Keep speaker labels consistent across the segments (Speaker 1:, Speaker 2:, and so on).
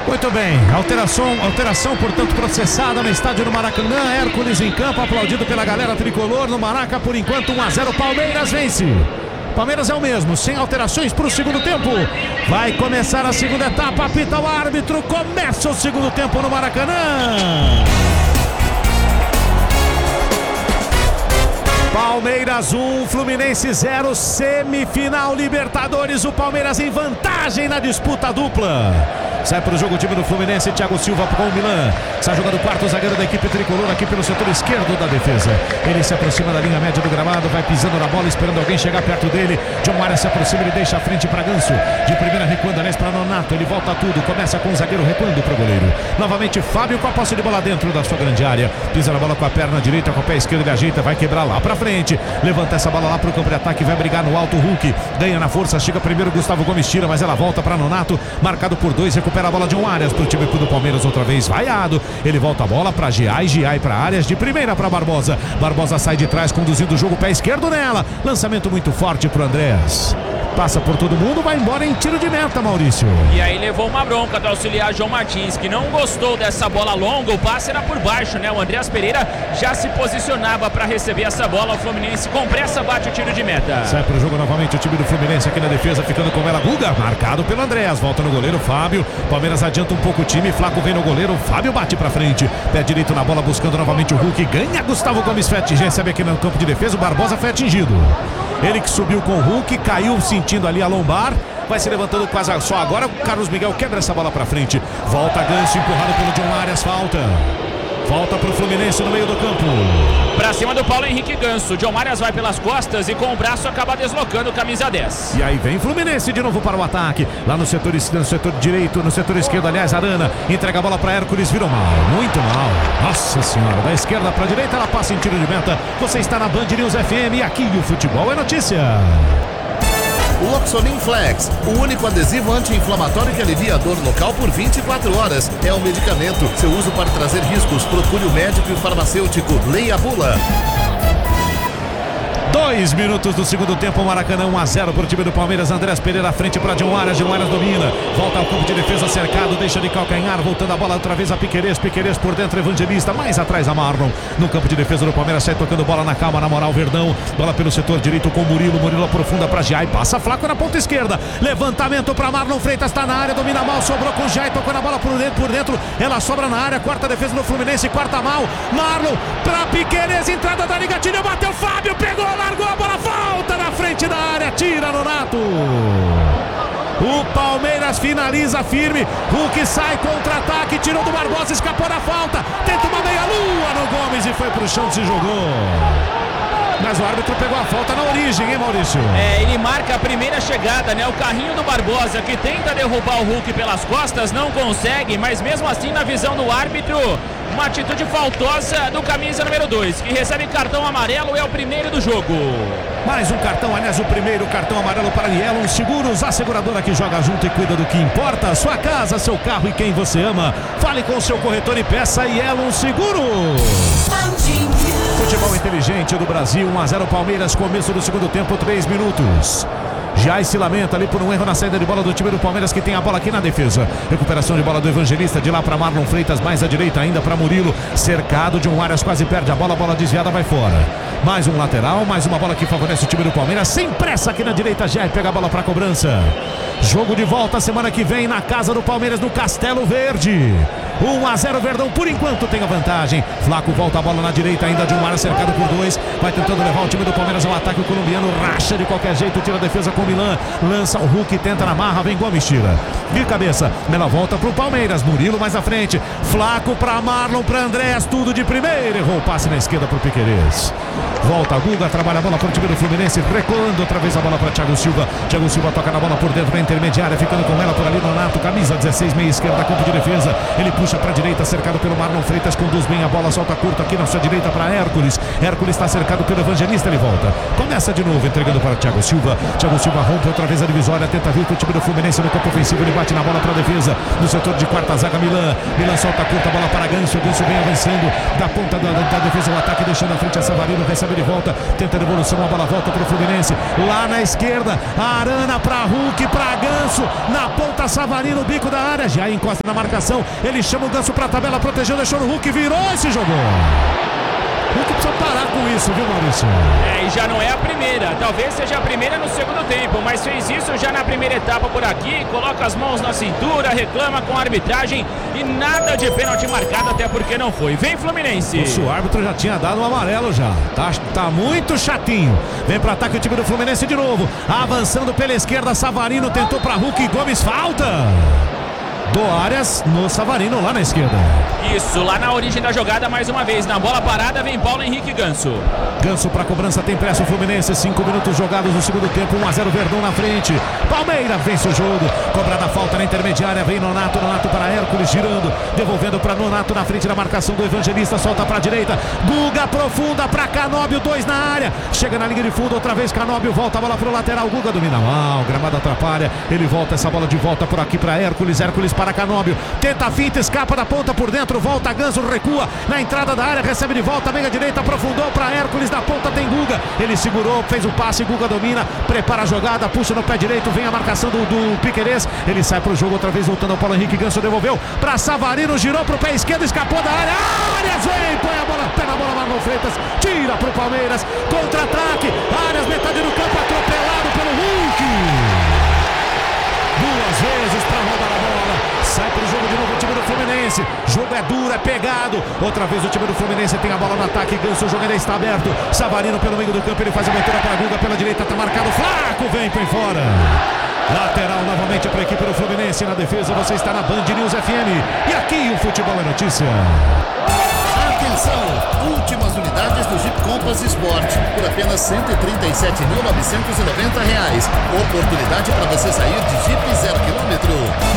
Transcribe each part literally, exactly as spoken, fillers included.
Speaker 1: Muito bem, alteração, alteração portanto processada no estádio do Maracanã. Hércules em campo, aplaudido pela galera tricolor no Maraca. Por enquanto um a zero, Palmeiras vence. Palmeiras é o mesmo, sem alterações para o segundo tempo. Vai começar a segunda etapa, apita o árbitro, começa o segundo tempo no Maracanã. Palmeiras um, Fluminense zero, semifinal Libertadores. O Palmeiras em vantagem na disputa dupla. Sai para o jogo o time do Fluminense, Thiago Silva com o Milan. Está jogando o quarto zagueiro da equipe tricolor aqui pelo setor esquerdo da defesa. Ele se aproxima da linha média do gramado, vai pisando na bola, esperando alguém chegar perto dele. John Arias se aproxima, ele deixa a frente para Ganso. De primeira recuando, aliás, para Nonato. Ele volta tudo, começa com o zagueiro recuando para o goleiro. Novamente Fábio com a posse de bola dentro da sua grande área. Pisa na bola com a perna direita, com o pé esquerdo ele ajeita, vai quebrar lá para frente. Levanta essa bola lá para o campo de ataque, vai brigar no alto. Hulk ganha na força, chega primeiro Gustavo Gomes, tira, mas ela volta para Nonato. Marcado por dois, recupera a bola de John Arias para o time do Palmeiras outra vez, vaiado. Ele volta a bola para Giai, Giai para Arias, de primeira para Barbosa. Barbosa sai de trás, conduzindo o jogo, pé esquerdo nela. Lançamento muito forte para o Andrés. Passa por todo mundo, vai embora em tiro de meta, Maurício.
Speaker 2: E aí levou uma bronca do auxiliar João Martins, que não gostou dessa bola longa. O passe era por baixo, né? O Andrés Pereira já se posicionava para receber essa bola. O Fluminense com pressa bate o tiro de meta.
Speaker 1: Sai pro jogo novamente o time do Fluminense aqui na defesa, ficando com ela Guga, marcado pelo Andrés. Volta no goleiro Fábio. Palmeiras adianta um pouco o time, Flaco vem no goleiro, Fábio bate pra frente. Pé direito na bola, buscando novamente o Hulk. Ganha Gustavo Gomes, foi atingido, recebe aqui no campo de defesa. O Barbosa foi atingido. Ele que subiu com o Hulk, caiu sentindo ali a lombar. Vai se levantando quase só agora. O Carlos Miguel quebra essa bola pra frente. Volta Ganso, empurrado pelo John Arias. Falta. Volta pro Fluminense no meio do campo.
Speaker 2: Pra cima do Paulo Henrique Ganso. John Arias vai pelas costas e com o braço acaba deslocando o camisa dez.
Speaker 1: E aí vem Fluminense de novo para o ataque. Lá no setor, no setor direito, no setor esquerdo, aliás, Arana entrega a bola para Hércules, virou mal, muito mal. Nossa senhora, da esquerda para a direita, ela passa em tiro de meta. Você está na Band News F M e aqui o futebol é notícia.
Speaker 3: Loxonin Flex, o único adesivo anti-inflamatório que alivia a dor local por vinte e quatro horas. É um medicamento. Seu uso pode trazer riscos. Procure o médico e o farmacêutico. Leia a bula.
Speaker 1: Dois minutos do segundo tempo, Maracanã um a zero para o time do Palmeiras. Andrés Pereira à frente para John Arias. John Arias domina, volta ao campo de defesa cercado, deixa de calcanhar, voltando a bola outra vez a Piquerez. Piquerez por dentro, Evangelista, mais atrás a Marlon. No campo de defesa do Palmeiras, sai tocando bola na calma, na moral, Verdão. Bola pelo setor direito com Murilo. Murilo aprofunda para Giai, passa Flaco na ponta esquerda. Levantamento para Marlon Freitas, está na área, domina mal, sobrou com Giai, tocou na bola por dentro, por dentro. Ela sobra na área, quarta defesa do Fluminense, quarta mal. Marlon para Piquerez, entrada da Liga, tira, bateu Fábio, pegou, largou a bola, volta na frente da área, tira Nonato. O Palmeiras finaliza firme. Hulk sai, contra-ataque, tirou do Barbosa, escapou da falta. Tenta uma meia-lua no Gomes e foi pro chão, se jogou. Mas o árbitro pegou a falta na origem, hein, Maurício?
Speaker 2: É, ele marca a primeira chegada, né? O carrinho do Barbosa, que tenta derrubar o Hulk pelas costas, não consegue, mas mesmo assim, na visão do árbitro, uma atitude faltosa do camisa número dois, que recebe cartão amarelo, é o primeiro do jogo.
Speaker 1: Mais um cartão, aliás, o primeiro cartão amarelo para Yellow Seguros, a seguradora que joga junto e cuida do que importa. Sua casa, seu carro e quem você ama. Fale com o seu corretor e peça Yellow Seguros. Futebol inteligente do Brasil, um a zero Palmeiras, começo do segundo tempo, três minutos. Já se lamenta ali por um erro na saída de bola do time do Palmeiras, que tem a bola aqui na defesa. Recuperação de bola do Evangelista, de lá para Marlon Freitas, mais à direita ainda para Murilo. Cercado de um Arias, quase perde a bola, a bola desviada, vai fora. Mais um lateral, mais uma bola que favorece o time do Palmeiras. Sem pressa aqui na direita, já pega a bola para cobrança. Jogo de volta semana que vem na casa do Palmeiras, no Castelo Verde. um a zero Verdão, por enquanto tem a vantagem. Flaco volta a bola na direita, ainda de um Arias cercado por dois. Vai tentando levar o time do Palmeiras ao ataque. O colombiano racha de qualquer jeito, tira a defesa com o Milan. Lança o Hulk, tenta na marra, vem Gomes, tira. De cabeça, ela volta pro Palmeiras. Murilo mais à frente. Flaco pra Marlon, pra Andrés, tudo de primeira. Errou o passe na esquerda pro Piquerez. Volta a Guga, trabalha a bola pro time do Fluminense, recuando outra vez a bola para Thiago Silva. Thiago Silva toca na bola por dentro da intermediária, ficando com ela por ali Nonato, camisa dezesseis, meia esquerda, campo de defesa. Ele puxa para a direita, cercado pelo Marlon Freitas, conduz bem a bola, solta curto aqui na sua direita para Hércules. Hércules está cercado pelo Evangelista, ele volta. Começa de novo, entregando para Thiago Silva. Thiago Silva Silva rompe outra vez a divisória, tenta vir pro time do Fluminense no campo ofensivo, ele bate na bola pra defesa, no setor de quarta zaga, Milan, Milan solta a curta, bola para Ganso, Ganso vem avançando da ponta da, da defesa, o ataque deixando à frente a Savarino, recebe de volta, tenta a devolução, a bola volta pro Fluminense, lá na esquerda, Arana pra Hulk, pra Ganso, na ponta Savarino, bico da área, já encosta na marcação, ele chama o Ganso pra tabela, protegeu, deixou no Hulk, virou e se jogou. Hulk precisa parar com isso, viu, Maurício?
Speaker 2: É, e já não é a primeira, talvez seja a primeira no segundo tempo, mas fez isso já na primeira etapa por aqui, coloca as mãos na cintura, reclama com a arbitragem e nada de pênalti marcado, até porque não foi. Vem Fluminense.
Speaker 1: O árbitro já tinha dado um amarelo já, tá, tá muito chatinho. Vem pro ataque o time do Fluminense de novo, avançando pela esquerda, Savarino tentou pra Hulk, Gomes falta. Do Arias no Savarino lá na esquerda.
Speaker 2: Isso, lá na origem da jogada mais uma vez. Na bola parada vem Paulo Henrique Ganso.
Speaker 1: Ganso para cobrança, tem pressa o Fluminense. cinco minutos jogados no segundo tempo. um a zero Verdão na frente. Palmeiras vence o jogo. Cobrada a falta na intermediária. Vem Nonato, Nonato para Hércules girando. Devolvendo para Nonato na frente da marcação do Evangelista. Solta para a direita. Guga aprofunda para Canóbio. Dois na área. Chega na linha de fundo. Outra vez Canóbio. Volta a bola para o lateral. Guga domina mal. Gramado atrapalha. Ele volta essa bola de volta por aqui para Hércules. Hércules para Canóbio, tenta a finta, escapa da ponta por dentro, volta Ganso, recua na entrada da área, recebe de volta, meia direita, aprofundou para Hércules, da ponta tem Guga, ele segurou, fez o passe, Guga domina, prepara a jogada, puxa no pé direito, vem a marcação do, do Piquerez, ele sai pro jogo outra vez, voltando ao Paulo Henrique, Ganso devolveu para Savarino, girou pro pé esquerdo, escapou da área, Arias vem, põe a bola, pé na bola, Marlon Freitas, tira pro Palmeiras, contra-ataque, Arias, metade do campo, atropelado pelo Hulk, duas vezes para roubar a bola. Sai pro jogo de novo o time do Fluminense. Jogo é duro, é pegado. Outra vez o time do Fluminense tem a bola no ataque. Ganso, o jogo ainda está aberto. Savarino pelo meio do campo, ele faz a abertura para Guga pela direita, tá marcado. Flaco vem, põe fora. Lateral novamente para a equipe do Fluminense. Na defesa você está na Band News F M. E aqui o Futebol é Notícia.
Speaker 3: Atenção! Últimas unidades do Jeep Compass Sport por apenas cento e trinta e sete mil novecentos e noventa reais. Oportunidade para você sair de Jeep zero quilômetro.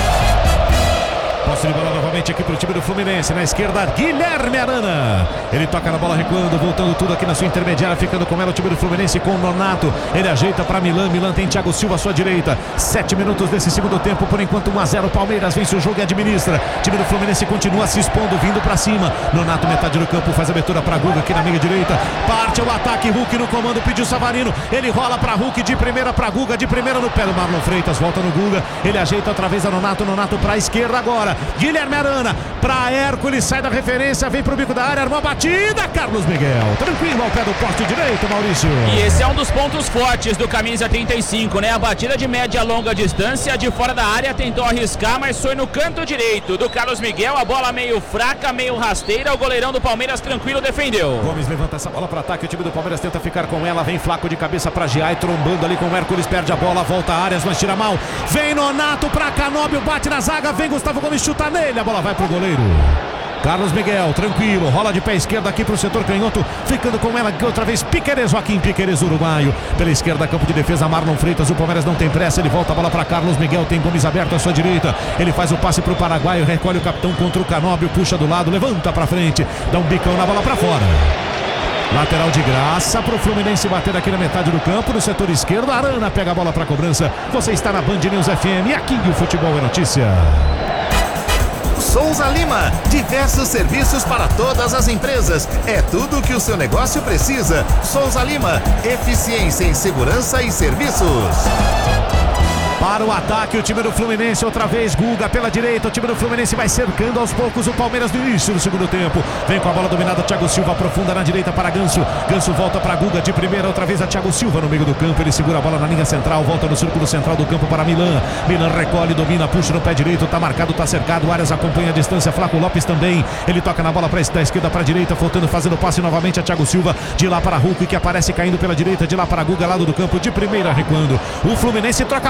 Speaker 1: Posse de bola novamente aqui para o time do Fluminense. Na esquerda, Guilherme Arana. Ele toca na bola recuando, voltando tudo aqui na sua intermediária, ficando com ela o time do Fluminense com o Nonato. Ele ajeita para Milan. Milan tem Thiago Silva à sua direita. Sete minutos desse segundo tempo. Por enquanto, um a zero. Palmeiras vence o jogo e administra. O time do Fluminense continua se expondo, vindo para cima. Nonato, metade do campo, faz a abertura para Guga aqui na meia direita. Parte o ataque. Hulk no comando, pediu Savarino. Ele rola para Hulk de primeira para Guga, de primeira no pé do Marlon Freitas. Volta no Guga. Ele ajeita outra vez a Nonato. Nonato para a esquerda agora. Guilherme Arana para Hércules, sai da referência, vem pro bico da área, armou a batida, Carlos Miguel, tranquilo ao pé do poste direito, Maurício.
Speaker 2: E esse é um dos pontos fortes do camisa trinta e cinco, né? A batida de média a longa distância, de fora da área, tentou arriscar, mas foi no canto direito do Carlos Miguel, a bola meio fraca, meio rasteira, o goleirão do Palmeiras tranquilo defendeu.
Speaker 1: Gomes levanta essa bola para ataque, o time do Palmeiras tenta ficar com ela, vem Flaco de cabeça para Giai, trombando ali com o Hércules, perde a bola, volta a Arias, mas tira mal, vem Nonato para Canóbio, bate na zaga, vem Gustavo Gomes, chuta nele, a bola vai pro goleiro. Carlos Miguel, tranquilo, rola de pé esquerdo aqui pro setor canhoto, ficando com ela outra vez Piquerez, Joaquim Piquerez, uruguaio, pela esquerda, campo de defesa, Marlon Freitas, o Palmeiras não tem pressa, ele volta a bola para Carlos Miguel, tem Gomes aberto à sua direita, ele faz o passe pro paraguaio, recolhe o capitão contra o Canóbio, puxa do lado, levanta pra frente, dá um bicão na bola pra fora. Lateral de graça pro Fluminense bater aqui na metade do campo, no setor esquerdo, Arana pega a bola pra cobrança, você está na Band News F M e aqui o Futebol é Notícia.
Speaker 3: Souza Lima, diversos serviços para todas as empresas. É tudo o que o seu negócio precisa. Souza Lima, eficiência em segurança e serviços.
Speaker 1: Para o ataque, o time do Fluminense, outra vez, Guga pela direita, o time do Fluminense vai cercando aos poucos o Palmeiras no início do segundo tempo, vem com a bola dominada, Thiago Silva aprofunda na direita para Ganso, Ganso volta para Guga de primeira, outra vez a Thiago Silva no meio do campo, ele segura a bola na linha central, volta no círculo central do campo para Milan, Milan recolhe, domina, puxa no pé direito, tá marcado, tá cercado, Arias acompanha a distância, Flaco Lopes também, ele toca na bola para da esquerda para a direita, voltando, fazendo passe novamente a Thiago Silva, de lá para Hulk que aparece caindo pela direita, de lá para Guga, lado do campo, de primeira recuando, o Fluminense troca passes, o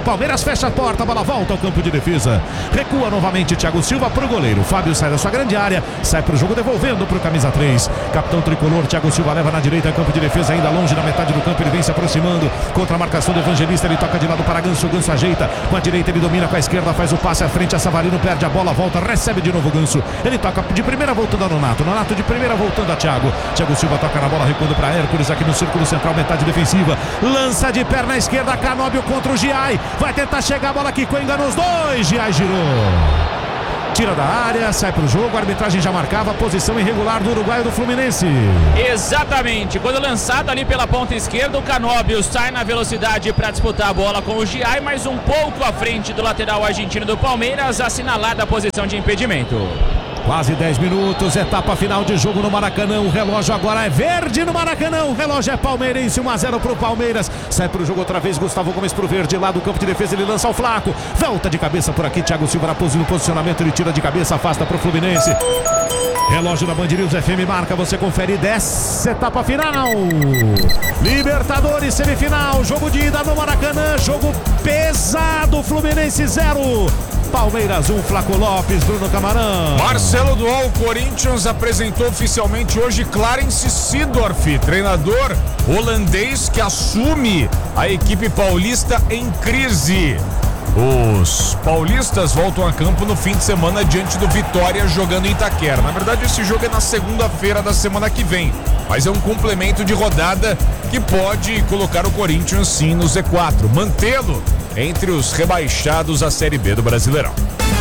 Speaker 1: o Palmeiras fecha a porta, a bola volta ao campo de defesa. Recua novamente Thiago Silva pro goleiro. Fábio sai da sua grande área, sai pro jogo devolvendo pro camisa três. Capitão tricolor, Thiago Silva leva na direita, campo de defesa, ainda longe na metade do campo, ele vem se aproximando contra a marcação do Evangelista, ele toca de lado para Ganso, Ganso ajeita, com a direita ele domina, com a esquerda faz o passe à frente, a Savarino perde a bola, volta, recebe de novo o Ganso, ele toca de primeira voltando a Nonato, Nonato de primeira voltando a Thiago, Thiago Silva toca na bola, recuando para Hércules aqui no círculo central, metade defensiva, lança de perna esquerda, Canóbio contra o Giai, vai tentar chegar a bola aqui, Coenga nos dois, Giai girou. Tira da área, sai pro jogo, a arbitragem já marcava a posição irregular do uruguaio do Fluminense.
Speaker 2: Exatamente, quando lançado ali pela ponta esquerda, o Canóbio sai na velocidade para disputar a bola com o Giai, mas um pouco à frente do lateral argentino do Palmeiras, assinalada a posição de impedimento.
Speaker 1: Quase dez minutos, etapa final de jogo no Maracanã, o relógio agora é verde no Maracanã, o relógio é palmeirense, um a zero pro Palmeiras, sai pro jogo outra vez, Gustavo Gomes pro verde, lá do campo de defesa ele lança o Flaco, volta de cabeça por aqui, Thiago Silva na pose no posicionamento, ele tira de cabeça, afasta pro Fluminense. Relógio da Band News F M marca, você confere dessa etapa final. Libertadores semifinal, jogo de ida no Maracanã, jogo pesado, Fluminense zero. Palmeiras um, Flaco Lopes, Bruno Camarão.
Speaker 4: Marcelo Dual, Corinthians apresentou oficialmente hoje Clarence Seedorf, treinador holandês que assume a equipe paulista em crise. Os paulistas voltam a campo no fim de semana diante do Vitória jogando em Itaquera. Na verdade, esse jogo é na segunda-feira da semana que vem, mas é um complemento de rodada que pode colocar o Corinthians sim no Z quatro, mantê-lo entre os rebaixados à Série B do Brasileirão.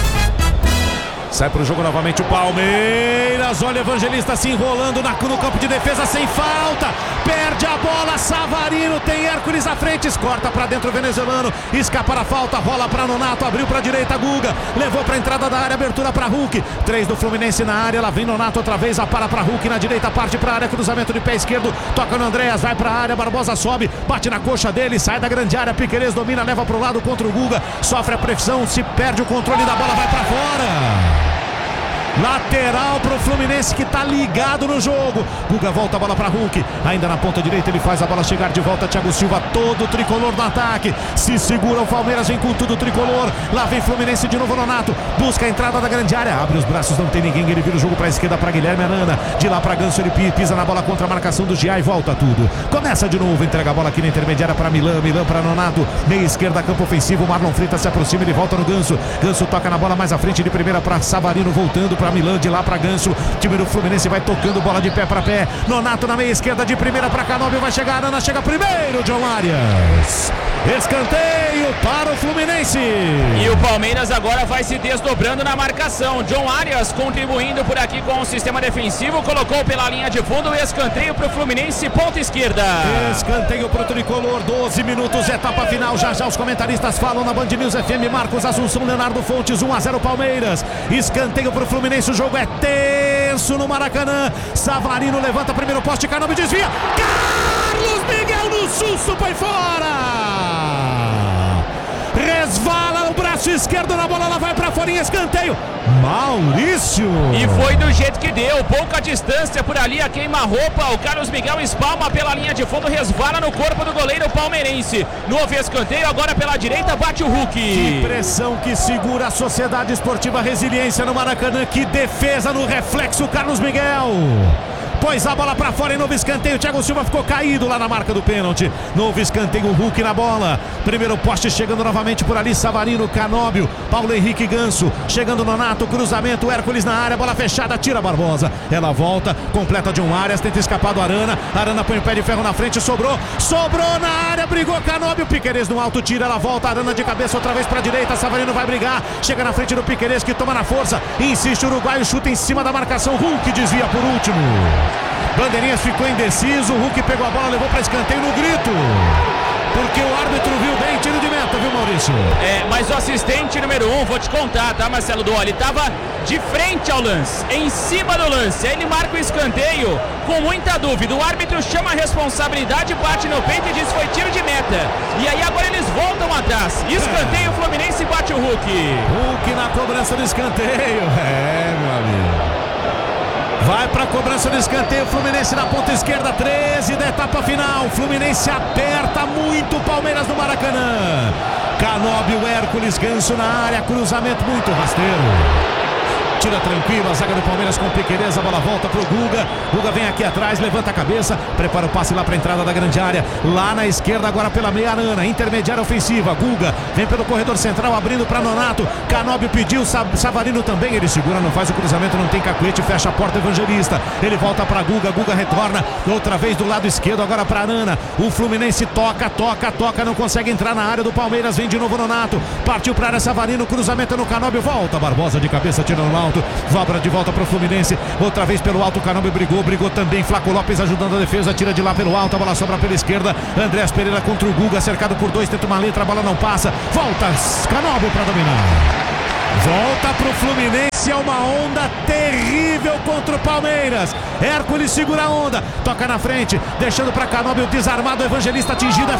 Speaker 1: Sai pro jogo novamente o Palmeiras, olha o Evangelista se enrolando na, no campo de defesa sem falta, perde a bola, Savarino, tem Hércules à frente, corta pra dentro o venezuelano, escapa da falta, rola pra Nonato, abriu pra direita Guga, levou pra entrada da área, abertura pra Hulk, três do Fluminense na área, lá vem Nonato outra vez, a para pra Hulk na direita, parte pra área, cruzamento de pé esquerdo, toca no Andréas, vai pra área, Barbosa sobe, bate na coxa dele, sai da grande área, Piquerez domina, leva pro lado contra o Guga, sofre a pressão, se perde o controle da bola, vai pra fora. Lateral pro Fluminense que tá ligado no jogo. Guga volta a bola pra Hulk. Ainda na ponta direita ele faz a bola chegar de volta. Thiago Silva, todo tricolor no ataque. Se segura o Palmeiras, vem com tudo tricolor. Lá vem Fluminense de novo, Nonato. Busca a entrada da grande área. Abre os braços, não tem ninguém. Ele vira o jogo pra esquerda pra Guilherme Arana. De lá pra Ganso, ele pisa na bola contra a marcação do Giai. Volta tudo. Começa de novo. Entrega a bola aqui na intermediária pra Milan. Milan pra Nonato. Meia esquerda, campo ofensivo. Marlon Freitas se aproxima. Ele volta no Ganso. Ganso toca na bola mais à frente de primeira pra Savarino. Voltando pra Milan. De lá pra Ganso, time do Fluminense vai tocando bola de pé para pé, Nonato na meia esquerda de primeira para Canóbio, vai chegar Arana, chega primeiro, John Arias, escanteio para o Fluminense.
Speaker 2: E o Palmeiras agora vai se desdobrando na marcação, John Arias contribuindo por aqui com o sistema defensivo, colocou pela linha de fundo o escanteio para o Fluminense, ponta esquerda.
Speaker 1: Escanteio para o tricolor, doze minutos, etapa final, já já os comentaristas falam na Band News F M, Marcos Assunção, Leonardo Fontes, um a zero Palmeiras, escanteio para o Fluminense, o jogo é tenso no Maracanã, Savarino levanta primeiro poste, Canóbio desvia, Carlos Miguel no susto, põe fora, resvala no braço esquerdo na bola, ela vai pra fora em escanteio, Maurício.
Speaker 2: E foi do jeito que deu, pouca distância por ali, a queima-roupa, o Carlos Miguel espalma pela linha de fundo, resvala no corpo do goleiro palmeirense. Novo escanteio, agora pela direita, bate o Hulk.
Speaker 1: Que pressão que segura a Sociedade Esportiva Resiliência no Maracanã, que defesa no reflexo, Carlos Miguel. Pôs a bola pra fora em novo escanteio, Thiago Silva ficou caído lá na marca do pênalti. Novo escanteio, o Hulk na bola. Primeiro poste chegando novamente por ali, Savarino, Canóbio, Paulo Henrique Ganso. Chegando Nonato, cruzamento, Hércules na área, bola fechada, tira Barbosa. Ela volta, completa de um Arias, tenta escapar do Arana. Arana põe o pé de ferro na frente, sobrou. Sobrou na área, brigou Canóbio, Piquerez no alto, tira, ela volta. Arana de cabeça outra vez pra direita, Savarino vai brigar. Chega na frente do Piquerez que toma na força. Insiste o uruguaio, chuta em cima da marcação. Hulk desvia por último. Bandeirinhas ficou indeciso, o Hulk pegou a bola, levou para escanteio no grito, porque o árbitro viu bem, tiro de meta, viu, Maurício?
Speaker 2: É, mas o assistente número um, vou te contar, tá, Marcelo Duoli, estava de frente ao lance, em cima do lance, aí ele marca o escanteio com muita dúvida, o árbitro chama a responsabilidade, bate no peito e diz foi tiro de meta, e aí agora eles voltam atrás, escanteio, o Fluminense bate o Hulk.
Speaker 1: Hulk na cobrança do escanteio, é, meu amigo. Vai para a cobrança do escanteio, Fluminense na ponta esquerda, treze da etapa final. Fluminense aperta muito o Palmeiras no Maracanã. Canóbio, Hércules, Ganso na área, cruzamento muito rasteiro. Tira tranquilo, a zaga do Palmeiras com Piquerez, a bola volta pro Guga. Guga vem aqui atrás, levanta a cabeça, prepara o passe lá pra entrada da grande área. Lá na esquerda, agora pela meia Arana, intermediária ofensiva. Guga vem pelo corredor central, abrindo pra Nonato. Canóbio pediu, Savarino também, ele segura, não faz o cruzamento, não tem cacuete, fecha a porta, Evangelista. Ele volta pra Guga, Guga retorna, outra vez do lado esquerdo, agora pra Arana. O Fluminense toca, toca, toca, não consegue entrar na área do Palmeiras, vem de novo Nonato. Partiu pra área Savarino, cruzamento no Canóbio, volta Barbosa de cabeça, tira no alto. Sobra de volta para o Fluminense, outra vez pelo alto, Canóbio brigou, brigou também, Flaco Lopes ajudando a defesa, tira de lá pelo alto, a bola sobra pela esquerda, Andrés Pereira contra o Guga, cercado por dois, tenta uma letra, a bola não passa, volta Canóbio para dominar, volta para o Fluminense, é uma onda terrível contra o Palmeiras. Hércules segura a onda, toca na frente, deixando para Canóbio, desarmado, Evangelista atingido, é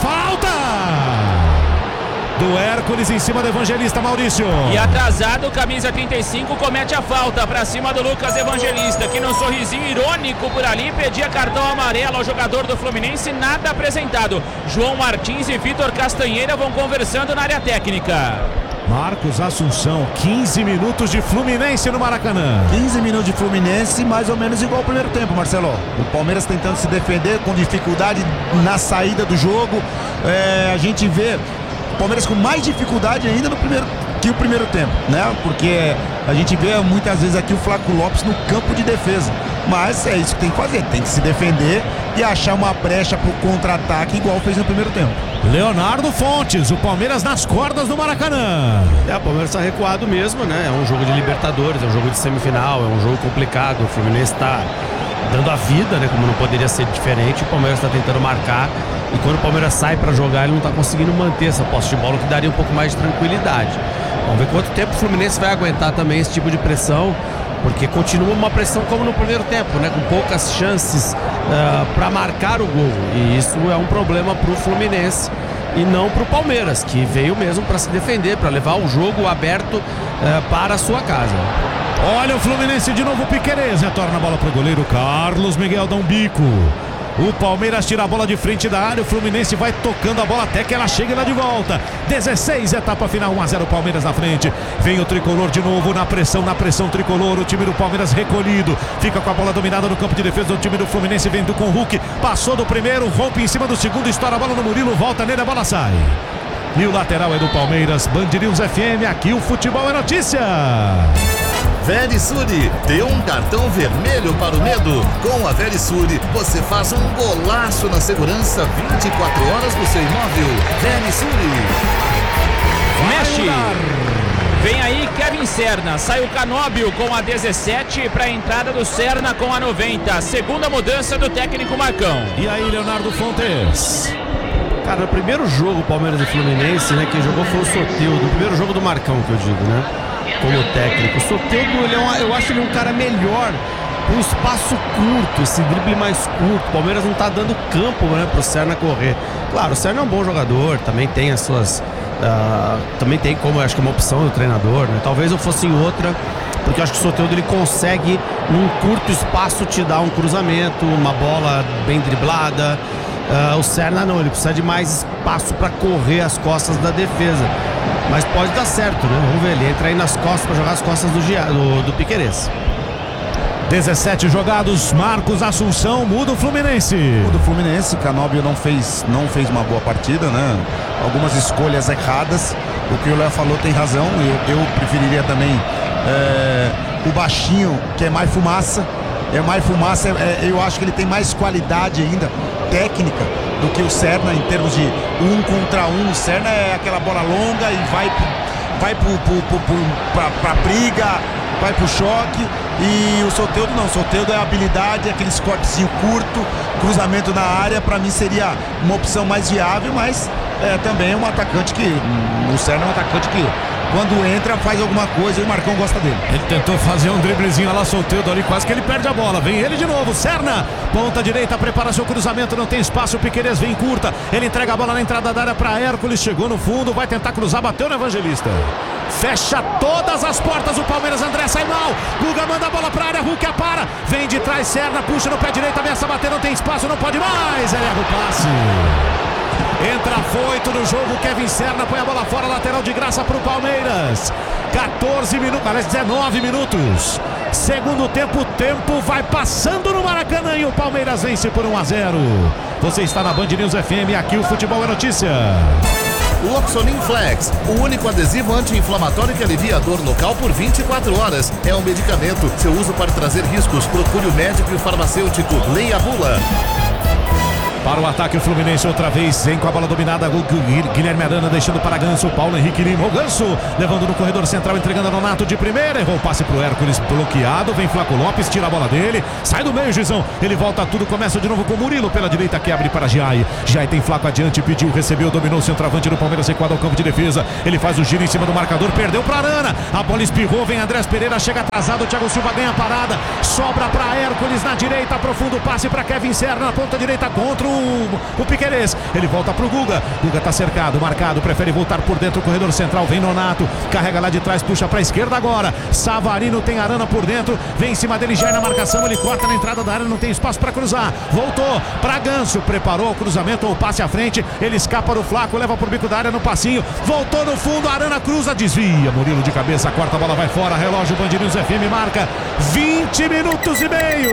Speaker 1: falta do Hércules em cima do Evangelista, Maurício.
Speaker 2: E atrasado, camisa trinta e cinco comete a falta pra cima do Lucas Evangelista, que num sorrisinho irônico por ali pedia cartão amarelo ao jogador do Fluminense, nada apresentado. João Martins e Vitor Castanheira vão conversando na área técnica.
Speaker 1: Marcos Assunção, quinze minutos de Fluminense no Maracanã.
Speaker 5: quinze minutos de Fluminense, mais ou menos igual ao primeiro tempo, Marcelo. O Palmeiras tentando se defender com dificuldade na saída do jogo. É, a gente vê Palmeiras com mais dificuldade ainda no primeiro, que o primeiro tempo, né? Porque a gente vê muitas vezes aqui o Flaco Lopes no campo de defesa. Mas é isso que tem que fazer, tem que se defender e achar uma brecha pro contra-ataque igual fez no primeiro tempo.
Speaker 1: Leonardo Fontes, o Palmeiras nas cordas do Maracanã.
Speaker 6: É, o Palmeiras está recuado mesmo, né? É um jogo de Libertadores, é um jogo de semifinal, é um jogo complicado. O Fluminense está dando a vida, né? Como não poderia ser diferente. O Palmeiras está tentando marcar. E quando o Palmeiras sai para jogar, ele não está conseguindo manter essa posse de bola, que daria um pouco mais de tranquilidade. Vamos ver quanto tempo o Fluminense vai aguentar também esse tipo de pressão, porque continua uma pressão como no primeiro tempo, né? Com poucas chances uh, para marcar o gol. E isso é um problema para o Fluminense e não para o Palmeiras, que veio mesmo para se defender, para levar o jogo aberto uh, para a sua casa.
Speaker 1: Olha o Fluminense de novo, Piquerez retorna a bola para o goleiro Carlos Miguel, dá um bico. O Palmeiras tira a bola de frente da área, o Fluminense vai tocando a bola até que ela chegue lá de volta. dezesseis, etapa final, um a zero Palmeiras na frente. Vem o tricolor de novo na pressão, na pressão tricolor. O time do Palmeiras recolhido, fica com a bola dominada no campo de defesa. O time do Fluminense vem do com o Hulk, passou do primeiro, rompe em cima do segundo, estoura a bola no Murilo, volta nele, a bola sai. E o lateral é do Palmeiras, Band News F M, aqui o futebol é notícia.
Speaker 3: Verisure, dê um cartão vermelho para o medo. Com a Verisure, você faz um golaço na segurança vinte e quatro horas do seu imóvel. Verisure.
Speaker 2: Mexe. Vem aí Kevin Serna, sai o Canóbio com a dezessete para a entrada do Serna com a noventa. Segunda mudança do técnico Marcão.
Speaker 1: E aí, Leonardo Fontes?
Speaker 6: Cara, no primeiro jogo Palmeiras e Fluminense, né, quem jogou foi o Soteldo, o primeiro jogo do Marcão, que eu digo, né, como técnico. O Soteldo, ele é um, eu acho ele um cara melhor um espaço curto, esse drible mais curto. O Palmeiras não tá dando campo, né, pro Serna correr. Claro, o Serna é um bom jogador, também tem as suas... Uh, também tem como, acho que uma opção do treinador, né? Talvez eu fosse em outra, porque eu acho que o Soteldo ele consegue num curto espaço te dar um cruzamento, uma bola bem driblada. Uh, o Serna não, ele precisa de mais espaço para correr as costas da defesa, mas pode dar certo, né? Vamos ver, ele entra aí nas costas para jogar as costas do, do, do Piquerez.
Speaker 1: dezessete jogados, Marcos Assunção, muda o Fluminense.
Speaker 5: Muda o Fluminense, Canóbio não fez, não fez uma boa partida, né? Algumas escolhas erradas. O que o Léo falou tem razão. Eu, eu preferiria também é, o baixinho, que é mais fumaça. É mais fumaça, é, eu acho que ele tem mais qualidade ainda, técnica, do que o Serna em termos de um contra um. O Serna é aquela bola longa e vai, vai pro, pro, pro, pro, pra, pra briga, vai pro choque. E o Soteldo não, o Soteldo é habilidade, é aquele cortezinho curto, cruzamento na área. Pra mim seria uma opção mais viável, mas é também um atacante que, o Serna é um atacante que quando entra faz alguma coisa e o Marcão gosta dele.
Speaker 1: Ele tentou fazer um driblezinho lá, Soteldo ali, quase que ele perde a bola. Vem ele de novo, Serna, ponta direita, prepara seu cruzamento, não tem espaço, o Piquerez vem curta, ele entrega a bola na entrada da área para Hércules, chegou no fundo, vai tentar cruzar, bateu no Evangelista. Fecha todas as portas o Palmeiras. André sai mal. Guga manda a bola pra área. Hulk apara. Vem de trás, Serna, puxa no pé direito. Ameaça bater, não tem espaço, não pode mais. Ele erra o passe. Entra foito no jogo. Kevin Serna põe a bola fora. Lateral de graça pro Palmeiras. quatorze minutos, aliás, dezenove minutos. Segundo tempo, o tempo vai passando no Maracanã e o Palmeiras vence por um a zero. Você está na Band News F M. Aqui o futebol é notícia.
Speaker 3: Loxonin Flex, o único adesivo anti-inflamatório que alivia a dor local por vinte e quatro horas. É um medicamento. Seu uso pode trazer riscos. Procure o médico e o farmacêutico. Leia a bula.
Speaker 1: Para o ataque o Fluminense outra vez, vem com a bola dominada, Guilherme Arana deixando para Ganso, Paulo Henrique Lima, o Ganso levando no corredor central, entregando a Nonato de primeira, errou o passe pro Hércules, bloqueado, vem Flaco Lopes, tira a bola dele, sai do meio, Gizão, ele volta tudo, começa de novo com Murilo pela direita, que abre para Giai, Giai tem Flaco adiante, pediu, recebeu, dominou o centroavante do Palmeiras, recuado ao campo de defesa, ele faz o giro em cima do marcador, perdeu para Arana, a bola espirrou, vem Andrés Pereira, chega atrasado, o Thiago Silva ganha a parada, sobra para Hércules na direita, aprofunda o passe para Kevin Serna na ponta direita contra o O Piquerez, ele volta pro Guga. Guga tá cercado, marcado, prefere voltar por dentro, corredor central, vem Nonato, carrega lá de trás, puxa pra esquerda agora. Savarino tem Arana por dentro, vem em cima dele, já é na marcação, ele corta na entrada da área, não tem espaço pra cruzar. Voltou pra Ganso, preparou o cruzamento ou passe à frente, ele escapa do Flaco, leva por bico da área no passinho, voltou no fundo, Arana cruza, desvia, Murilo de cabeça, corta a bola, vai fora, relógio Band News F M marca vinte minutos e meio.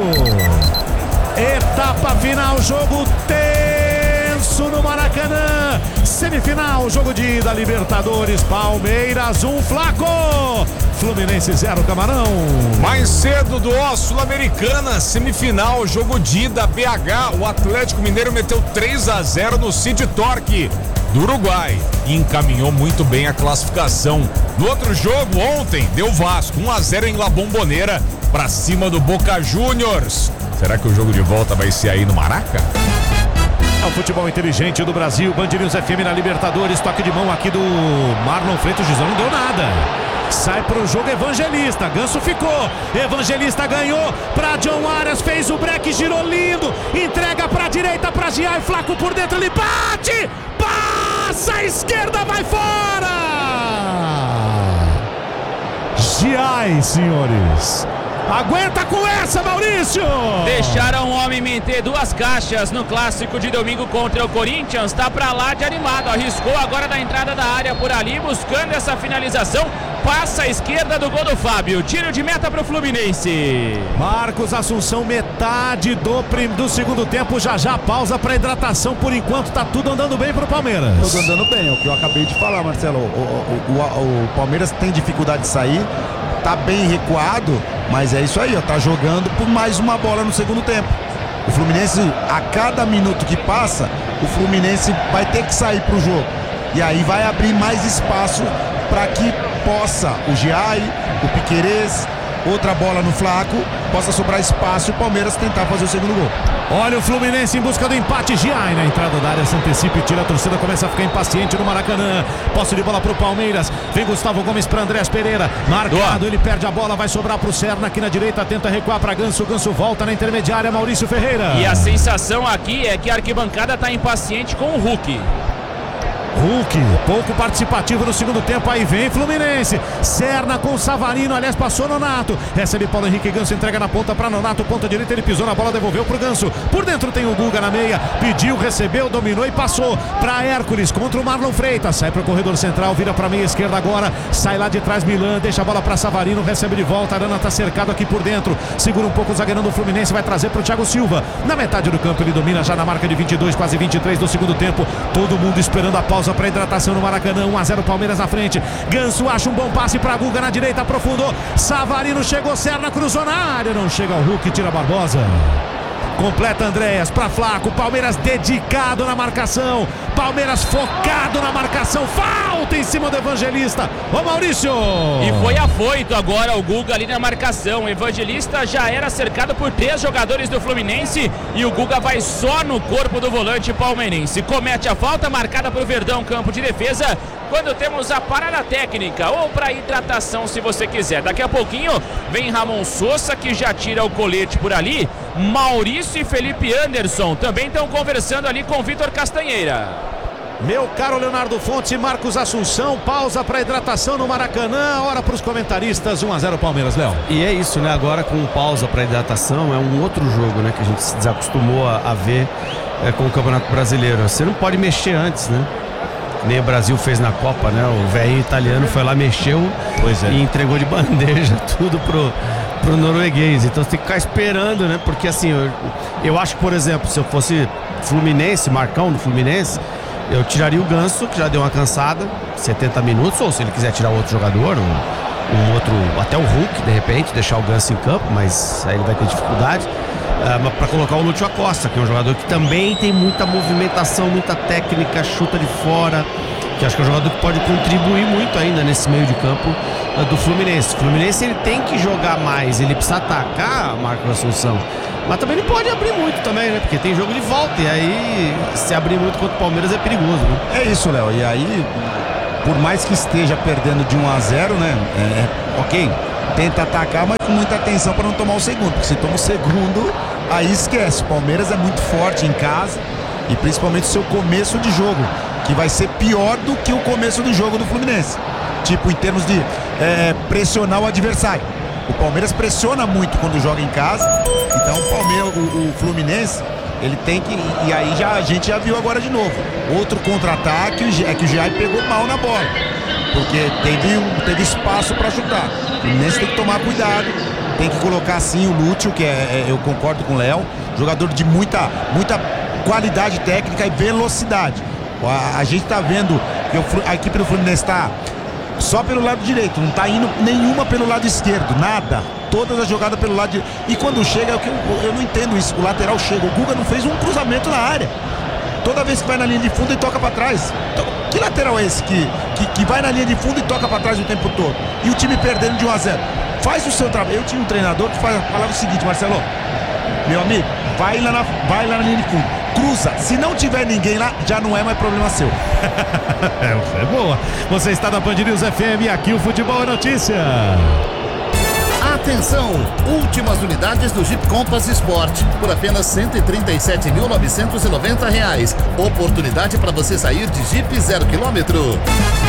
Speaker 1: Etapa final, jogo tenso no Maracanã. Semifinal, jogo de ida, Libertadores, Palmeiras um, Flaco. Fluminense zero, Camarão.
Speaker 4: Mais cedo do ó, Sul-Americana, semifinal, jogo de ida, B H. O Atlético Mineiro meteu três a zero no City Torque do Uruguai e encaminhou muito bem a classificação. No outro jogo, ontem, deu Vasco um a zero em La Bombonera pra cima do Boca Juniors. Será que o jogo de volta vai ser aí no Maraca?
Speaker 1: É o futebol inteligente do Brasil, Band News F M na Libertadores, toque de mão aqui do Marlon Freitas, o Gizão não deu nada. Sai pro jogo Evangelista, Ganso ficou, Evangelista ganhou pra John Arias, fez o break, girou lindo, entrega pra direita pra Giai, Flaco por dentro, ele bate, passa a esquerda, vai fora! Giai, senhores. Aguenta com essa, Maurício!
Speaker 2: Deixaram o homem meter duas caixas no clássico de domingo contra o Corinthians. Tá pra lá de animado. Arriscou agora da entrada da área por ali, buscando essa finalização. Passa a esquerda do gol do Fábio. Tiro de meta pro Fluminense.
Speaker 1: Marcos Assunção, metade do, prim, do segundo tempo. Já já pausa pra hidratação. Por enquanto tá tudo andando bem pro Palmeiras.
Speaker 5: Tudo andando bem, é o que eu acabei de falar, Marcelo. O, o, o, o, o Palmeiras tem dificuldade de sair. Tá bem recuado, mas é isso aí, ó, tá jogando por mais uma bola no segundo tempo. O Fluminense, a cada minuto que passa, o Fluminense vai ter que sair pro jogo. E aí vai abrir mais espaço para que possa o Giai, o Piquerez, outra bola no Flaco, possa sobrar espaço e o Palmeiras tentar fazer o segundo gol.
Speaker 1: Olha o Fluminense em busca do empate, Giai na entrada da área, se antecipa e tira, a torcida começa a ficar impaciente no Maracanã. Posse de bola pro Palmeiras, vem Gustavo Gomes pra Andrés Pereira, marcado, ele perde a bola, vai sobrar pro Serna aqui na direita, tenta recuar pra Ganso, Ganso volta na intermediária, Maurício Ferreira.
Speaker 2: E a sensação aqui é que a arquibancada tá impaciente com o Hulk.
Speaker 1: Hulk, pouco participativo no segundo tempo, aí vem Fluminense, Serna com Savarino, aliás passou Nonato, recebe Paulo Henrique, Ganso entrega na ponta para Nonato, ponta direita, ele pisou na bola, devolveu pro Ganso, por dentro tem o Guga na meia, pediu, recebeu, dominou e passou para Hércules contra o Marlon Freitas, sai pro corredor central, vira pra meia esquerda agora, sai lá de trás Milan, deixa a bola para Savarino, recebe de volta, Arana tá cercado aqui por dentro, segura um pouco o zagueirão do Fluminense, vai trazer pro Thiago Silva, na metade do campo ele domina já na marca de vinte e dois, quase vinte e três do segundo tempo, todo mundo esperando a pausa para hidratação no Maracanã, um a zero Palmeiras na frente, Ganso acha um bom passe para Guga na direita, aprofundou, Savarino chegou, Serna cruzou na área, não chega ao Hulk, tira Barbosa. Completa Andréas para Flaco, Palmeiras dedicado na marcação, Palmeiras focado na marcação, falta em cima do Evangelista, ô Maurício!
Speaker 2: E foi afoito agora o Guga ali na marcação, o Evangelista já era cercado por três jogadores do Fluminense e o Guga vai só no corpo do volante palmeirense, comete a falta marcada por Verdão, campo de defesa, quando temos a parada técnica ou para hidratação se você quiser. Daqui a pouquinho vem Ramon Sousa que já tira o colete por ali, Maurício e Felipe Anderson também estão conversando ali com Vitor Castanheira.
Speaker 1: Meu caro Leonardo Fontes e Marcos Assunção, pausa para hidratação no Maracanã, hora para os comentaristas, um a zero Palmeiras, Léo.
Speaker 6: E é isso, né? Agora com pausa para hidratação, é um outro jogo, né? Que a gente se desacostumou a, a ver é, com o Campeonato Brasileiro. Você não pode mexer antes, né? Nem o Brasil fez na Copa, né? O velho italiano foi lá, mexeu
Speaker 1: pois é.
Speaker 6: e entregou de bandeja tudo pro, pro norueguês. Então você tem que ficar esperando, né? Porque assim, eu, eu acho que, por exemplo, se eu fosse Fluminense, Marcão do Fluminense, eu tiraria o Ganso, que já deu uma cansada, setenta minutos, ou se ele quiser tirar outro jogador, um, um outro, até o Hulk, de repente, deixar o Ganso em campo, mas aí ele vai ter dificuldade, uh, para colocar o Lúcio Acosta, que é um jogador que também tem muita movimentação, muita técnica, chuta de fora, que acho que é um jogador que pode contribuir muito ainda nesse meio de campo uh, do Fluminense. O Fluminense ele tem que jogar mais, ele precisa atacar, Marcos Assunção, mas também não pode abrir muito também, né? Porque tem jogo de volta e aí se abrir muito contra o Palmeiras é perigoso, né?
Speaker 5: É isso, Léo. E aí, por mais que esteja perdendo de um a zero, né? É, é, ok, tenta atacar, mas com muita atenção para não tomar o segundo. Porque se toma o segundo, aí esquece. O Palmeiras é muito forte em casa e principalmente o seu começo de jogo, que vai ser pior do que o começo do jogo do Fluminense. Tipo, em termos de é, pressionar o adversário. O Palmeiras pressiona muito quando joga em casa. Então o Palmeiras, o, o Fluminense, ele tem que. E aí já, a gente já viu agora de novo. Outro contra-ataque é que o Giai pegou mal na bola. Porque teve, teve espaço para chutar. O Fluminense tem que tomar cuidado. Tem que colocar sim o Lúcio, que é, é, eu concordo com o Léo. Jogador de muita, muita qualidade técnica e velocidade. A, a gente tá vendo que a equipe do Fluminense está só pelo lado direito, não tá indo nenhuma pelo lado esquerdo, nada. Todas as jogadas pelo lado direito. E quando chega, eu, eu não entendo isso. O lateral chega, o Guga não fez um cruzamento na área. Toda vez que vai na linha de fundo, ele toca pra trás. Então, que lateral é esse que, que, que vai na linha de fundo e toca pra trás o tempo todo? E o time perdendo de um a zero. Faz o seu trabalho. Eu tinha um treinador que falava o seguinte, Marcelo, meu amigo, vai lá na, vai lá na linha de fundo, cruza, se não tiver ninguém lá, já não é mais problema seu.
Speaker 1: É boa. Você está na Band News F M e aqui o Futebol é Notícia.
Speaker 3: Atenção! Últimas unidades do Jeep Compass Sport por apenas cento e trinta e sete mil novecentos e noventa reais. Oportunidade para você sair de Jeep zero quilômetro.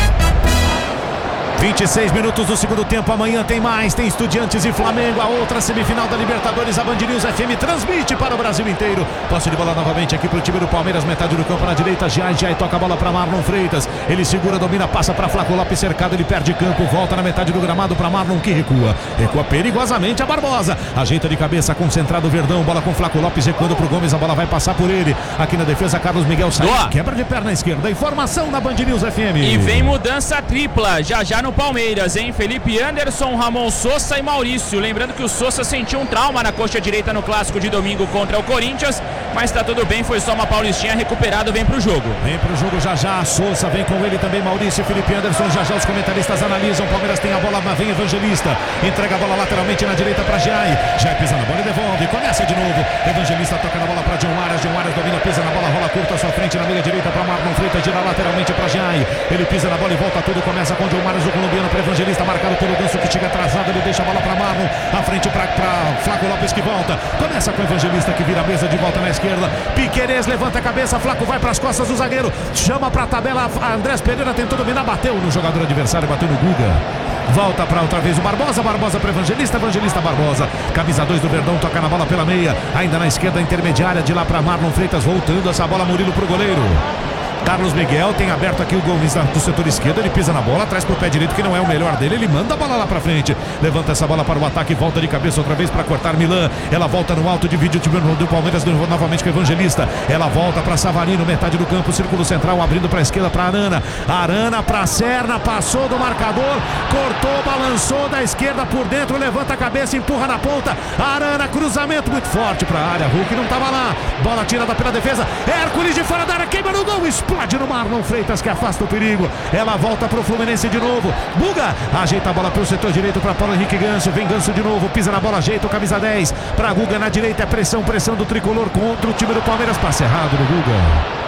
Speaker 1: vinte e seis minutos do segundo tempo, amanhã tem mais, tem Estudiantes e Flamengo, a outra semifinal da Libertadores, a Band News F M transmite para o Brasil inteiro. Posse de bola novamente aqui para o time do Palmeiras, metade do campo na direita, Giai, Giai toca a bola para Marlon Freitas, ele segura, domina, passa para Flaco Lopes cercado, ele perde campo, volta na metade do gramado para Marlon que recua, recua perigosamente a Barbosa, ajeita de cabeça, concentrado o Verdão, bola com Flaco Lopes, recuando para o Gomes, a bola vai passar por ele, aqui na defesa Carlos Miguel sai,
Speaker 2: Boa.
Speaker 1: Quebra de perna esquerda, informação na Band News F M.
Speaker 2: E vem mudança tripla, já já no Palmeiras, hein? Felipe Anderson, Ramon Sosa e Maurício. Lembrando que o Sosa sentiu um trauma na coxa direita no clássico de domingo contra o Corinthians, mas tá tudo bem, foi só uma paulistinha, recuperado, vem pro jogo.
Speaker 1: Vem pro jogo já já, Sosa, vem com ele também Maurício, Felipe Anderson, já já os comentaristas analisam, Palmeiras tem a bola, mas vem Evangelista, entrega a bola lateralmente na direita pra Giai, Giai pisa na bola e devolve, começa de novo, Evangelista toca na bola pra John Arias, John Arias domina, pisa na bola, rola curta à sua frente na meia direita pra Marlon Freitas, gira lateralmente pra Giai, ele pisa na bola e volta tudo, começa com John Arias, o colombiano pra Evangelista, marcado pelo Ganso que chega atrasado, ele deixa a bola para Marlon, à frente para Flaco Lopes que volta, começa com o Evangelista que vira a mesa de volta na esquerda, Piquerez levanta a cabeça, Flaco vai para as costas do zagueiro, chama para a tabela, Andrés Pereira tentou dominar, bateu no jogador adversário, bateu no Guga, volta para outra vez o Barbosa, Barbosa para Evangelista, Evangelista Barbosa, camisa dois do Verdão, toca na bola pela meia, ainda na esquerda intermediária, de lá para Marlon Freitas, voltando essa bola, Murilo pro goleiro. Carlos Miguel tem aberto aqui o Gomes do setor esquerdo, ele pisa na bola, traz pro pé direito que não é o melhor dele, ele manda a bola lá pra frente, levanta essa bola para o ataque, volta de cabeça outra vez para cortar Milan, ela volta no alto, divide o time do Palmeiras novamente com o Evangelista, ela volta para Savarino, metade do campo, círculo central, abrindo para a esquerda para Arana, Arana para Serna, passou do marcador, cortou, balançou da esquerda por dentro, levanta a cabeça, empurra na ponta, Arana, cruzamento muito forte para a área, Hulk não tava lá, bola tirada pela defesa, Hércules de fora da área, queima no gol, explode no Marlon Freitas que afasta o perigo, ela volta pro Fluminense de novo, Buga ajeita a bola pro setor direito para Paulo Henrique Ganso, vem Ganso de novo, pisa na bola, ajeita o camisa dez para Guga na direita, é pressão, pressão do tricolor contra o time do Palmeiras, passe errado do Guga.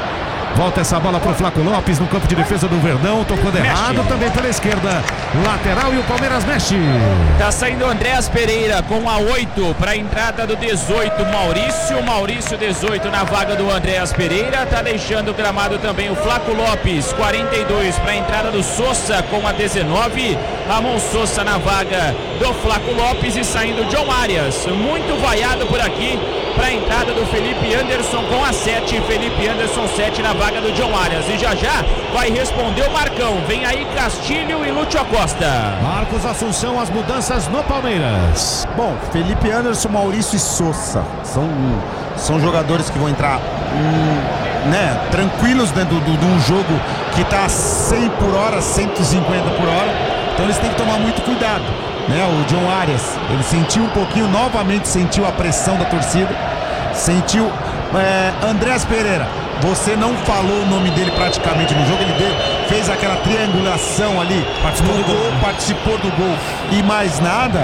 Speaker 1: Volta essa bola pro Flaco Lopes no campo de defesa do Verdão. Tocou de errado também pela esquerda. Lateral e o Palmeiras mexe.
Speaker 2: Tá saindo o Andréas Pereira com a oito para a entrada do dezoito, Maurício. Maurício dezoito na vaga do Andréas Pereira. Tá deixando o gramado também o Flaco Lopes, quarenta e dois para a entrada do Sousa com a dezenove. Ramon Sousa na vaga do Flaco Lopes e saindo John Arias. Muito vaiado por aqui para a entrada do Felipe Anderson com a sete. Felipe Anderson sete na vaga do John Arias. E já já vai responder o Marcão. Vem aí Castilho e Lúcio Acosta.
Speaker 1: Marcos Assunção, as mudanças no Palmeiras.
Speaker 5: Bom, Felipe Anderson, Maurício e Sousa são, são jogadores que vão entrar hum, né, tranquilos dentro de um jogo que está cem por hora, cento e cinquenta por hora. Então eles têm que tomar muito cuidado, né? O John Arias, ele sentiu um pouquinho, novamente sentiu a pressão da torcida, sentiu é, Andréas Pereira. Você não falou o nome dele praticamente no jogo, ele deu, fez aquela triangulação ali, participou do gol, participou do gol e mais nada.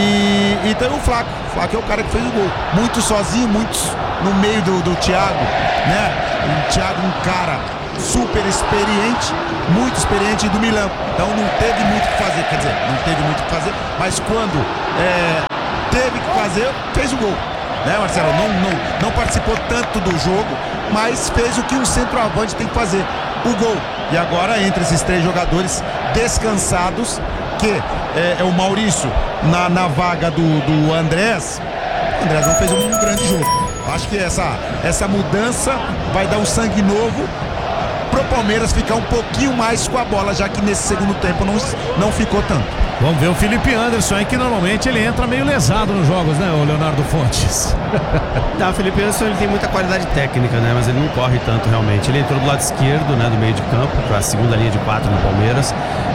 Speaker 5: E, e tem o Flaco, o Flaco é o cara que fez o gol, muito sozinho, muitos no meio do, do Thiago, né? O Thiago, um cara super experiente, muito experiente do Milão, então não teve muito o que fazer, quer dizer, não teve muito o que fazer, mas quando é, teve que fazer, fez o gol, né, Marcelo? Não, não, não participou tanto do jogo, mas fez o que um centroavante tem que fazer, o gol. E agora entre esses três jogadores descansados, que é, é o Maurício na, na vaga do, do Andrés. O Andrés não fez um grande jogo. Acho que essa, essa mudança vai dar um sangue novo pro Palmeiras ficar um pouquinho mais com a bola, já que nesse segundo tempo não, não ficou tanto.
Speaker 1: Vamos ver o Felipe Anderson aí, que normalmente ele entra meio lesado nos jogos, né, o Leonardo Fontes?
Speaker 6: Tá, o Felipe Anderson ele tem muita qualidade técnica, né, mas ele não corre tanto realmente. Ele entrou do lado esquerdo, né, do meio de campo, para a segunda linha de quatro no Palmeiras.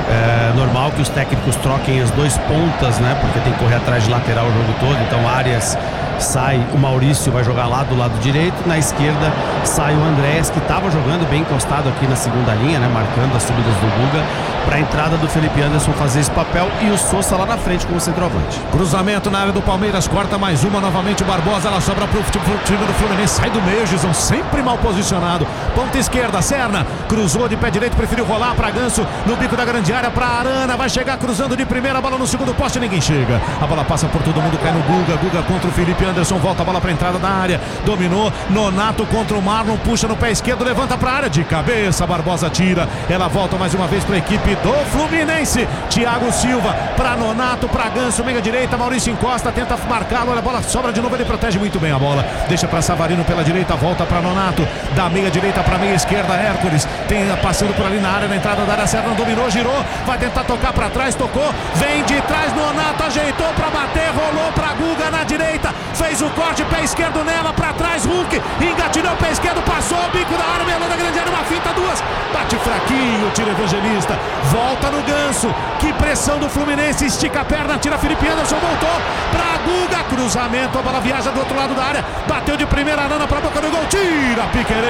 Speaker 6: É normal que os técnicos troquem as dois pontas, né, porque tem que correr atrás de lateral o jogo todo. Então Arias sai, o Maurício vai jogar lá do lado direito, na esquerda sai o Andréas, que estava jogando bem encostado aqui na segunda linha, né, marcando as subidas do Guga, para a entrada do Felipe Anderson fazer esse papel e o Sousa lá na frente como centroavante.
Speaker 1: Cruzamento na área do Palmeiras, corta mais uma, novamente o Barbosa, ela sobra pro time do Fluminense, sai do meio, Gizão, sempre mal posicionado, ponta esquerda, Serna, cruzou de pé direito, preferiu rolar para Ganso, no bico da grande área, para Arana, vai chegar cruzando de primeira, bola no segundo poste, ninguém chega, a bola passa por todo mundo, cai no Guga, Guga contra o Felipe Anderson, volta a bola para a entrada da área, dominou, Nonato contra o Marlon, puxa no pé esquerdo, levanta para a área, de cabeça, Barbosa tira, ela volta mais uma vez para a equipe do Fluminense, Thiago Silva para Nonato, para Ganso, meia direita, Maurício encosta, tenta marcá-lo, a bola sobra de novo, ele protege muito bem a bola, deixa para Savarino pela direita, volta para Nonato, da meia direita para meia esquerda, Hércules, tem passando por ali na área, na entrada da área, Serna dominou, girou, vai tentar tocar para trás, tocou, vem de trás, Nonato ajeitou para bater, rolou para Guga na direita, fez o corte, pé esquerdo nela, para trás, Hulk, engatilhou o pé esquerdo, passou o bico da área, melou da grande área, uma finta, duas, bate fraquinho, tira Evangelista, volta no Ganso, que pressão do Fluminense, estica a perna, tira Felipe Anderson, voltou pra Guga, cruzamento, a bola viaja do outro lado da área, bateu de primeira, Arana pra boca do gol, tira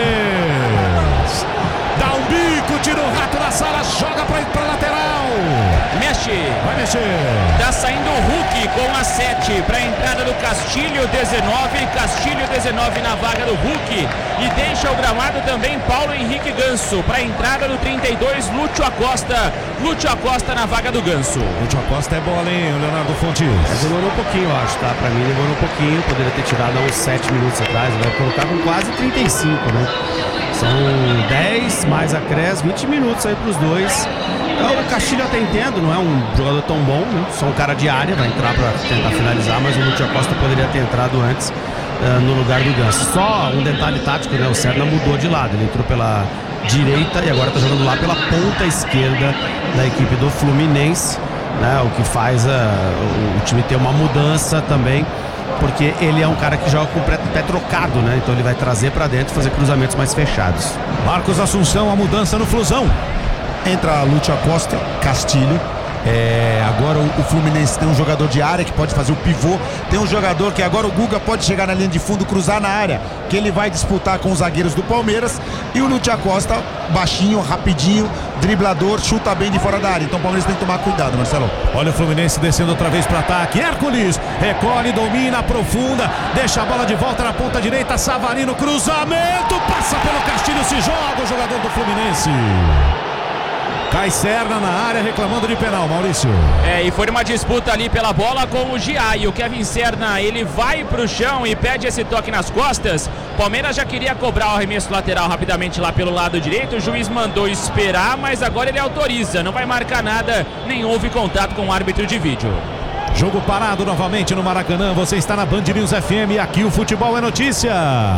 Speaker 1: Piquerez, dá um bico, tira o rato da sala, joga pra, pra lateral,
Speaker 2: mexe,
Speaker 1: vai mexer,
Speaker 2: tá saindo o Hulk com a sete pra entrada do Castilho, dezenove, Castilho dezenove na vaga do Hulk, e deixa o gramado também Paulo Henrique Ganso, pra entrada do trinta e dois, Lúcio Acosta, Lúcio Acosta na vaga do Ganso.
Speaker 1: Lúcio Acosta é bola, hein, Leonardo Fontes?
Speaker 6: É, demorou um pouquinho, eu acho, tá? Pra mim demorou um pouquinho, poderia ter tirado há uns sete minutos atrás, vai colocar com quase trinta e cinco, né? São dez mais acréscimo, vinte minutos aí pros dois. O Castilho até entendo, não é um jogador tão bom, né? Só um cara de área, vai entrar para tentar finalizar, mas o Lúcio Acosta poderia ter entrado antes uh, no lugar do Ganso. Só um detalhe tático, né? O Serna mudou de lado, ele entrou pela direita e agora está jogando lá pela ponta esquerda da equipe do Fluminense, né? O que faz uh, o time ter uma mudança também, porque ele é um cara que joga com o pé trocado, né? Então ele vai trazer para dentro e fazer cruzamentos mais fechados.
Speaker 1: Marcos Assunção, a mudança no Flusão.
Speaker 5: Entra Lúcio Acosta, Castilho, É, agora o, o Fluminense tem um jogador de área que pode fazer o pivô. Tem um jogador que agora o Guga pode chegar na linha de fundo, cruzar na área, que ele vai disputar com os zagueiros do Palmeiras. E o Lúcio Acosta, baixinho, rapidinho, driblador, chuta bem de fora da área. Então o Palmeiras tem que tomar cuidado, Marcelo.
Speaker 1: Olha o Fluminense descendo outra vez para ataque. Hércules recolhe, domina, aprofunda, deixa a bola de volta na ponta direita. Savarino, cruzamento, passa pelo Castilho, se joga o jogador do Fluminense. Cai Serna na área reclamando de penal, Maurício.
Speaker 2: É, e foi uma disputa ali pela bola com o Giai. O Kevin Serna, ele vai pro chão e pede esse toque nas costas. Palmeiras já queria cobrar o arremesso lateral rapidamente lá pelo lado direito. O juiz mandou esperar, mas agora ele autoriza. Não vai marcar nada, nem houve contato com o árbitro de vídeo.
Speaker 1: Jogo parado novamente no Maracanã. Você está na Band News F M e aqui o futebol é notícia.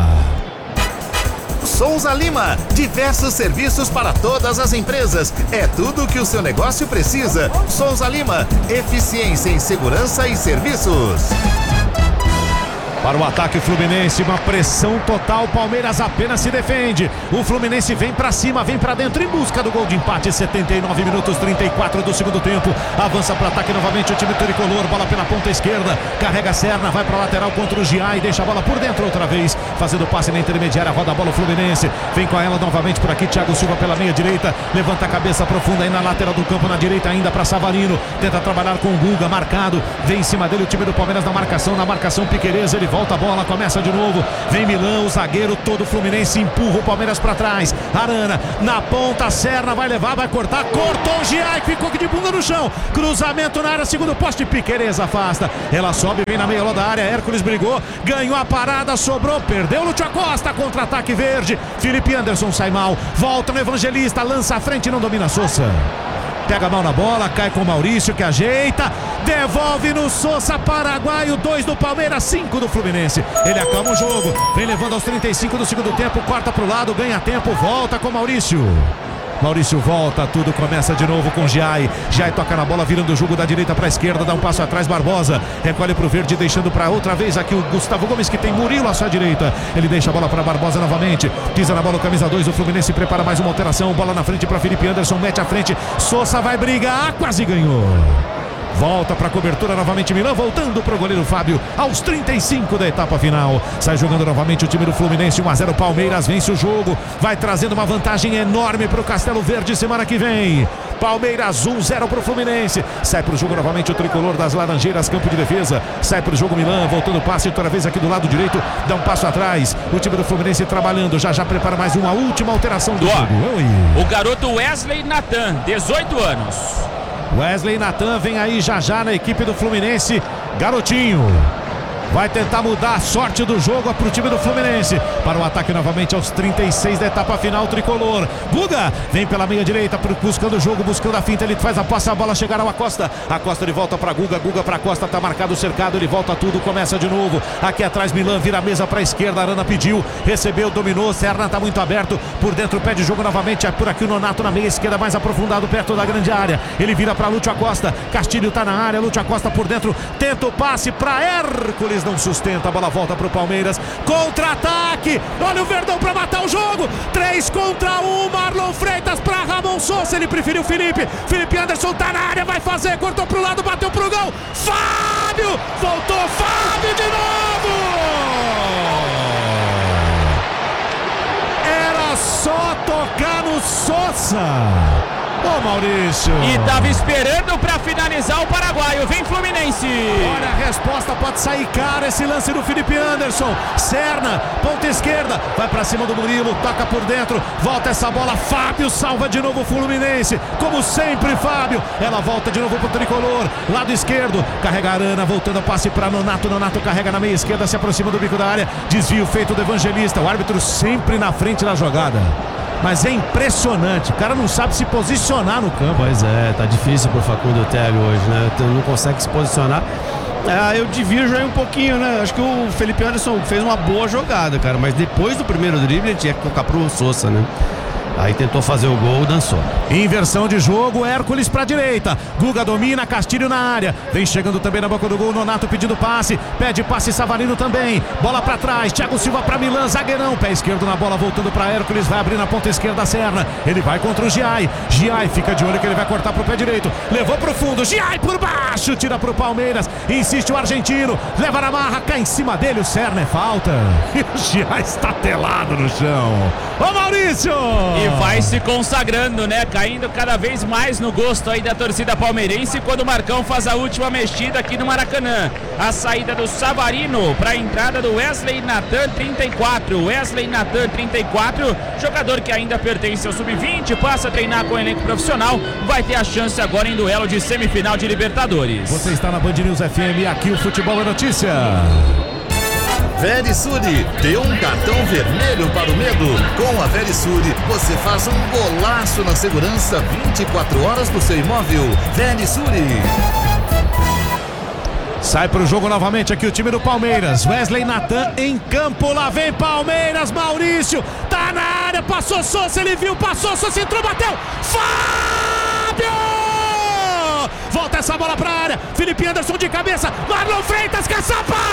Speaker 3: Souza Lima, diversos serviços para todas as empresas. É tudo o que o seu negócio precisa. Souza Lima, eficiência em segurança e serviços.
Speaker 1: Para o ataque Fluminense, uma pressão total, Palmeiras apenas se defende. O Fluminense vem para cima, vem para dentro em busca do gol de empate. Setenta e nove minutos, trinta e quatro do segundo tempo. Avança para o ataque novamente o time tricolor, bola pela ponta esquerda, carrega Serna, vai para a lateral contra o Giai, deixa a bola por dentro outra vez, fazendo passe na intermediária, roda a bola o Fluminense, vem com ela novamente por aqui, Thiago Silva pela meia direita, levanta a cabeça profunda aí na lateral do campo, na direita ainda para Savarino, tenta trabalhar com o Guga, marcado, vem em cima dele o time do Palmeiras na marcação, na marcação Piquerez, ele volta a bola, começa de novo, vem Milão, o zagueiro todo Fluminense empurra o Palmeiras para trás, Arana na ponta, Serna vai levar, vai cortar, cortou o Giai, ficou aqui de bunda no chão, cruzamento na área, segundo poste, Piquerez afasta, ela sobe, vem na meia da área, Hércules brigou, ganhou a parada, sobrou, perdeu o Lúcio Acosta, contra-ataque verde, Felipe Anderson sai mal, volta no Evangelista, lança à frente e não domina Sousa. Pega a mão na bola, cai com o Maurício que ajeita, devolve no Sousa, paraguaio, dois do Palmeiras, cinco do Fluminense. Ele acalma o jogo, vem levando aos trinta e cinco do segundo tempo, corta pro lado, ganha tempo, volta com o Maurício. Maurício volta, tudo começa de novo com Giai. Giai toca na bola, virando o jogo da direita para a esquerda, dá um passo atrás, Barbosa recolhe para o verde, deixando para outra vez aqui o Gustavo Gomes, que tem Murilo à sua direita. Ele deixa a bola para Barbosa novamente, pisa na bola o camisa dois, o Fluminense prepara mais uma alteração, bola na frente para Felipe Anderson, mete à frente, Sousa vai brigar, quase ganhou. Volta para a cobertura novamente Milão, voltando para o goleiro Fábio aos trinta e cinco da etapa final. Sai jogando novamente o time do Fluminense, um a zero Palmeiras, vence o jogo, vai trazendo uma vantagem enorme para o Castelo Verde semana que vem. Palmeiras um a zero para o Fluminense. Sai para o jogo novamente o tricolor das Laranjeiras, campo de defesa. Sai para o jogo Milão, voltando o passe outra vez aqui do lado direito, dá um passo atrás. O time do Fluminense trabalhando, já já prepara mais uma última alteração do
Speaker 2: Ó,
Speaker 1: jogo. Oi.
Speaker 2: O garoto Wesley Natan, dezoito anos.
Speaker 1: Wesley Natan vem aí já já na equipe do Fluminense, garotinho. Vai tentar mudar a sorte do jogo para o time do Fluminense. Para o ataque novamente aos trinta e seis da etapa final, tricolor. Guga vem pela meia direita, buscando o jogo, buscando a finta. Ele faz a posse, a bola chegar ao Acosta. Acosta de volta para Guga, Guga para Costa, tá marcado o cercado. Ele volta tudo, começa de novo. Aqui atrás, Milan vira a mesa para a esquerda. Arana pediu, recebeu, dominou. Serna tá muito aberto. Por dentro pede jogo novamente. Por aqui o Nonato na meia esquerda, mais aprofundado, perto da grande área. Ele vira para Lúcio Acosta. Castilho tá na área. Lúcio Acosta por dentro. Tenta o passe para Hércules. Não sustenta, a bola volta pro Palmeiras, contra-ataque, olha o Verdão pra matar o jogo, três contra um, Marlon Freitas pra Ramon Sousa, ele preferiu Felipe, Felipe Anderson tá na área, vai fazer, cortou pro lado, bateu pro gol, Fábio, voltou Fábio de novo, era só tocar no Sousa. Ô Maurício.
Speaker 2: E tava esperando pra finalizar o paraguaio. Vem Fluminense.
Speaker 1: Olha, a resposta pode sair cara. Esse lance do Felipe Anderson. Serna, ponta esquerda. Vai pra cima do Murilo. Toca por dentro. Volta essa bola. Fábio salva de novo o Fluminense. Como sempre, Fábio. Ela volta de novo pro tricolor. Lado esquerdo. Carrega a Arana. Voltando a passe pra Nonato. Nonato carrega na meia esquerda. Se aproxima do bico da área. Desvio feito do Evangelista. O árbitro sempre na frente da jogada. Mas é impressionante, o cara não sabe se posicionar no campo.
Speaker 6: Pois é, tá difícil pro Facundo Télio hoje, né? Não consegue se posicionar. É, eu divirjo aí um pouquinho, né? Acho que o Felipe Anderson fez uma boa jogada, cara. Mas depois do primeiro drible, ele tinha que tocar pro Sousa, né? Aí tentou fazer o gol, dançou.
Speaker 1: Inversão de jogo, Hércules pra direita. Guga domina, Castilho na área. Vem chegando também na boca do gol, Nonato pedindo passe. Pede passe, Savarino também. Bola pra trás, Thiago Silva pra Milan, zagueirão. Pé esquerdo na bola, voltando pra Hércules. Vai abrir na ponta esquerda a Serna. Ele vai contra o Giai. Giai fica de olho que ele vai cortar pro pé direito. Levou pro fundo, Giai por baixo. Tira pro Palmeiras. Insiste o argentino. Leva na marra, cai em cima dele. O Serna é falta. E o Giai está telado no chão. Ô Maurício!
Speaker 2: E vai se consagrando, né? Caindo cada vez mais no gosto aí da torcida palmeirense quando o Marcão faz a última mexida aqui no Maracanã. A saída do Savarino para a entrada do Wesley Nathan, trinta e quatro. Wesley Nathan, trinta e quatro. Jogador que ainda pertence ao sub vinte, passa a treinar com o elenco profissional. Vai ter a chance agora em duelo de semifinal de Libertadores.
Speaker 1: Você está na Band News F M e aqui o Futebol é Notícia.
Speaker 3: Verisuri, dê um cartão vermelho para o medo. Com a Verisuri, você faz um golaço na segurança vinte e quatro horas do seu imóvel. Verisuri.
Speaker 1: Sai pro jogo novamente aqui o time do Palmeiras. Wesley Nathan em campo, lá vem Palmeiras, Maurício, tá na área, passou Sousa, ele viu, passou Sousa, entrou, bateu, Fábio! Volta essa bola pra área, Felipe Anderson de cabeça, Marlon Freitas, caçapa!